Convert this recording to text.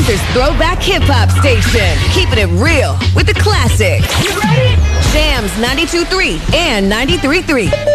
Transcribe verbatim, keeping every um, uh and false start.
Lancaster's throwback hip-hop station. Keeping it real with the classics. You ready? Jams ninety-two point three and ninety-three point three.